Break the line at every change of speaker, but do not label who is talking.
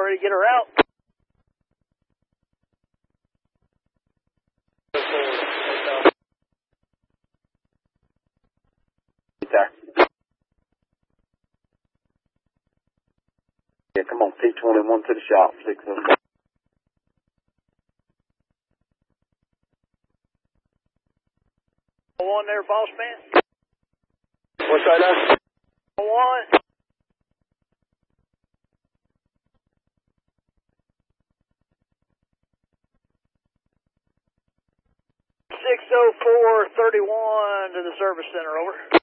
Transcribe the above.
ready to get her out.
There. Yeah, come on, P21 to the shop, 607.
One there, boss man.
What's that now?
One. 60431 to the service center, over.